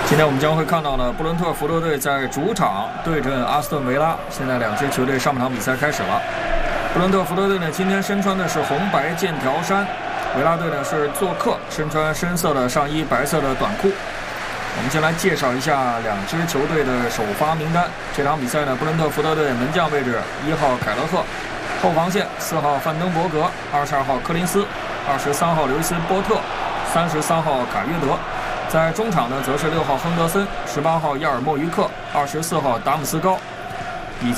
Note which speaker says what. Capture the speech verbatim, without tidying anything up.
Speaker 1: 今天我们将会看到呢，布伦特福德队在主场对阵阿斯顿维拉。现在两支球队上半场比赛开始了。布伦特福德队呢，今天身穿的是红白剑条衫；维拉队呢是做客，身穿深色的上衣、白色的短裤。我们先来介绍一下两支球队的首发名单。这场比赛呢，布伦特福德队门将位置一号凯勒赫，后防线四号范登伯格，二十二号柯林斯，二十三号刘易斯波特，三十三号卡约德。在中场呢，则是六号亨德森，十八号亚尔莫于克，二十四号达姆斯高，